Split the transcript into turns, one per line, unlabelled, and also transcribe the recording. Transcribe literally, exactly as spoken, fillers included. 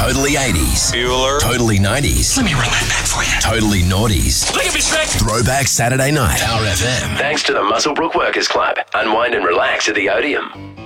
Totally eighties.
Bueller.
Totally nineties.
Let me run that back for you.
Totally noughties.
Look at me, Shrek.
Throwback Saturday night. Power F M. Thanks to the Muswellbrook Workers Club. Unwind and relax at the Odeum.